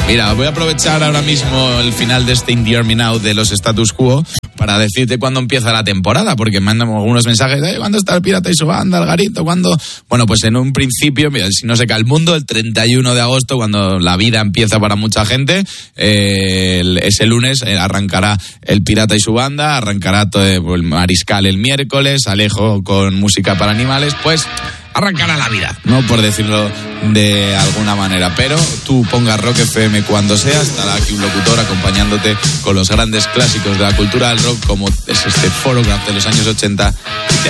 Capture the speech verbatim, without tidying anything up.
Mira, voy a aprovechar ahora mismo el final de este In the Army Now de los Status Quo para decirte cuándo empieza la temporada, porque me mandan algunos mensajes de ¿cuándo está el Pirata y su banda, el Garito? ¿Cuándo? Bueno, pues en un principio, mira, si no se cae el mundo, el treinta y uno de agosto, cuando la vida empieza para mucha gente, eh, el, ese lunes eh, arrancará el Pirata y su banda, arrancará todo el Mariscal el miércoles, Alejo con música para animales, pues arrancará la vida, ¿no? Por decirlo de alguna manera. Pero tú pongas Rock F M cuando sea, estará aquí un locutor acompañándote con los grandes clásicos de la cultura del rock, como es este Photograph de los años ochenta.